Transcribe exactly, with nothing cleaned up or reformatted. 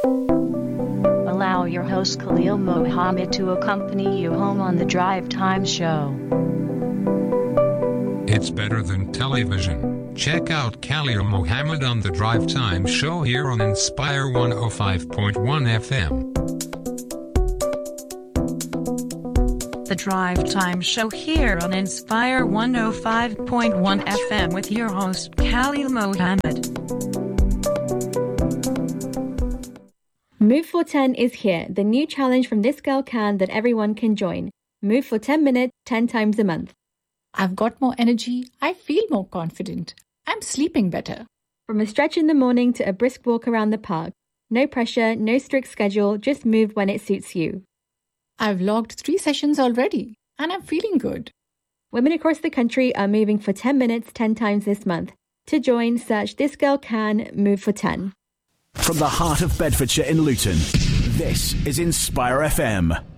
Allow your host Khalil Mohammed to accompany you home on the Drive Time Show. It's better than television. Check out Khalil Mohammed on the Drive Time Show here on Inspire one oh five point one F M. The Drive Time Show here on Inspire one oh five point one F M with your host Khalil Mohammed. Move for ten is here, the new challenge from This Girl Can that everyone can join. Move for ten minutes, ten times a month. I've got more energy, I feel more confident, I'm sleeping better. From a stretch in the morning to a brisk walk around the park. No pressure, no strict schedule, just move when it suits you. I've logged three sessions already, and I'm feeling good. Women across the country are moving for ten minutes, ten times this month. To join, search This Girl Can, Move for ten. From the heart of Bedfordshire in Luton, this is Inspire F M.